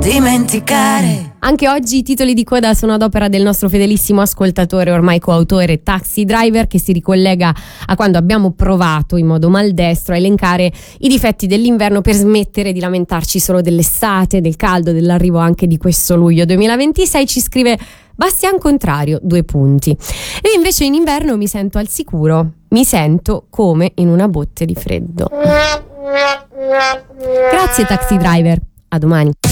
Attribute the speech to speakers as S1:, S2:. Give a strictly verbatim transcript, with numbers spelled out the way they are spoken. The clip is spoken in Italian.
S1: dimenticare.
S2: Anche oggi i titoli di coda sono ad opera del nostro fedelissimo ascoltatore, ormai coautore Taxi Driver, che si ricollega a quando abbiamo provato in modo maldestro a elencare i difetti dell'inverno per smettere di lamentarci solo dell'estate, del caldo, dell'arrivo anche di questo luglio duemilaventisei. Ci scrive Bastian Contrario, due punti. E invece in inverno mi sento al sicuro, mi sento come in una botte di freddo. Grazie Taxi Driver, a domani.